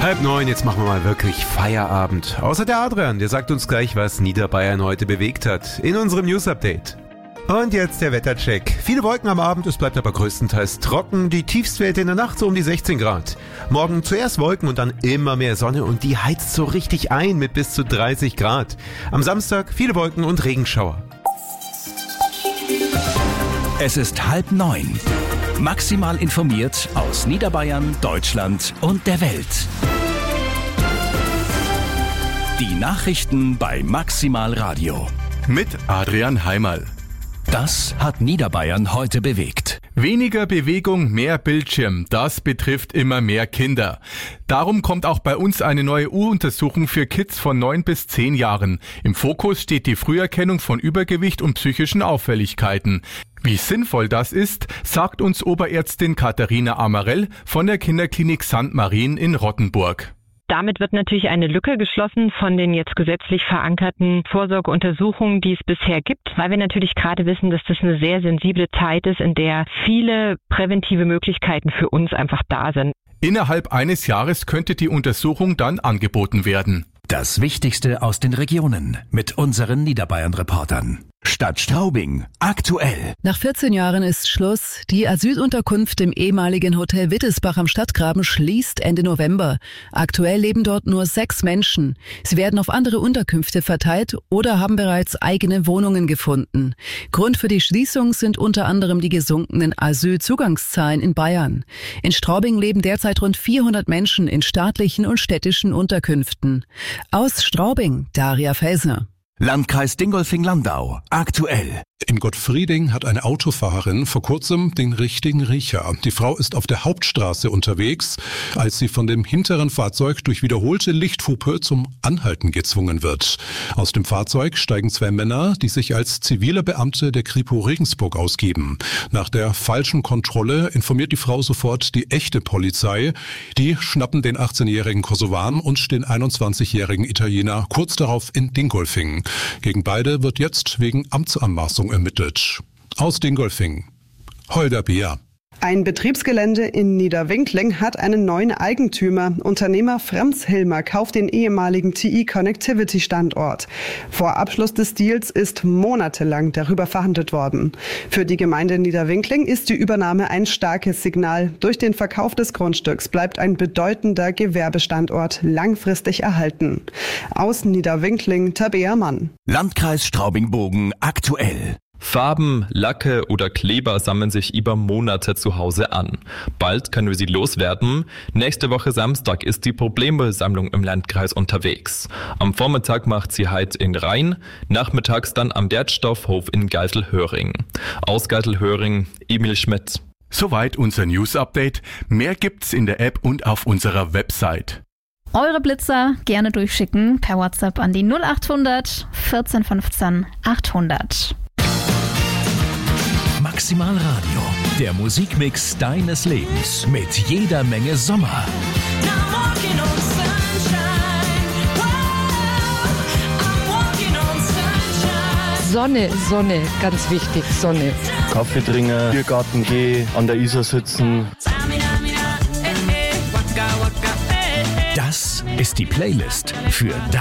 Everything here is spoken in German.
8:30, jetzt machen wir mal wirklich Feierabend. Außer der Adrian, der sagt uns gleich, was Niederbayern heute bewegt hat, in unserem News-Update. Und jetzt der Wettercheck. Viele Wolken am Abend, es bleibt aber größtenteils trocken. Die Tiefstwerte in der Nacht so um die 16 Grad. Morgen zuerst Wolken und dann immer mehr Sonne und die heizt so richtig ein mit bis zu 30 Grad. Am Samstag viele Wolken und Regenschauer. Es ist 8:30. Maximal informiert aus Niederbayern, Deutschland und der Welt. Die Nachrichten bei Maximal Radio. Mit Adrian Heimerl. Das hat Niederbayern heute bewegt. Weniger Bewegung, mehr Bildschirm. Das betrifft immer mehr Kinder. Darum kommt auch bei uns eine neue U-Untersuchung für Kids von 9 bis 10 Jahren. Im Fokus steht die Früherkennung von Übergewicht und psychischen Auffälligkeiten. Wie sinnvoll das ist, sagt uns Oberärztin Katharina Amarell von der Kinderklinik St. Marien in Rottenburg. Damit wird natürlich eine Lücke geschlossen von den jetzt gesetzlich verankerten Vorsorgeuntersuchungen, die es bisher gibt, weil wir natürlich gerade wissen, dass das eine sehr sensible Zeit ist, in der viele präventive Möglichkeiten für uns einfach da sind. Innerhalb eines Jahres könnte die Untersuchung dann angeboten werden. Das Wichtigste aus den Regionen mit unseren Niederbayern-Reportern. Stadt Straubing, aktuell. Nach 14 Jahren ist Schluss. Die Asylunterkunft im ehemaligen Hotel Wittelsbach am Stadtgraben schließt Ende November. Aktuell leben dort nur 6 Menschen. Sie werden auf andere Unterkünfte verteilt oder haben bereits eigene Wohnungen gefunden. Grund für die Schließung sind unter anderem die gesunkenen Asylzugangszahlen in Bayern. In Straubing leben derzeit rund 400 Menschen in staatlichen und städtischen Unterkünften. Aus Straubing, Daria Felsner. Landkreis Dingolfing-Landau, aktuell. In Gottfrieding hat eine Autofahrerin vor kurzem den richtigen Riecher. Die Frau ist auf der Hauptstraße unterwegs, als sie von dem hinteren Fahrzeug durch wiederholte Lichthupe zum Anhalten gezwungen wird. Aus dem Fahrzeug steigen 2 Männer, die sich als zivile Beamte der Kripo Regensburg ausgeben. Nach der falschen Kontrolle informiert die Frau sofort die echte Polizei. Die schnappen den 18-jährigen Kosovan und den 21-jährigen Italiener kurz darauf in Dingolfing. Gegen beide wird jetzt wegen Amtsanmaßung ermittelt. Aus Dingolfing, Holger Beer. Ein Betriebsgelände in Niederwinkling hat einen neuen Eigentümer. Unternehmer Franz Hilmer kauft den ehemaligen TI Connectivity Standort. Vor Abschluss des Deals ist monatelang darüber verhandelt worden. Für die Gemeinde Niederwinkling ist die Übernahme ein starkes Signal. Durch den Verkauf des Grundstücks bleibt ein bedeutender Gewerbestandort langfristig erhalten. Aus Niederwinkling, Tabea Mann. Landkreis Straubing-Bogen, aktuell. Farben, Lacke oder Kleber sammeln sich über Monate zu Hause an. Bald können wir sie loswerden. Nächste Woche Samstag ist die Problemmüllsammlung im Landkreis unterwegs. Am Vormittag macht sie Halt in Rhein, nachmittags dann am Wertstoffhof in Geiselhöring. Aus Geiselhöring, Emil Schmidt. Soweit unser News-Update. Mehr gibt's in der App und auf unserer Website. Eure Blitzer gerne durchschicken per WhatsApp an die 0800 14 15 800. Maximal Radio, der Musikmix deines Lebens mit jeder Menge Sommer. Sonne, Sonne, ganz wichtig, Sonne. Kaffee trinken, Biergarten gehen, an der Isar sitzen. Das ist die Playlist für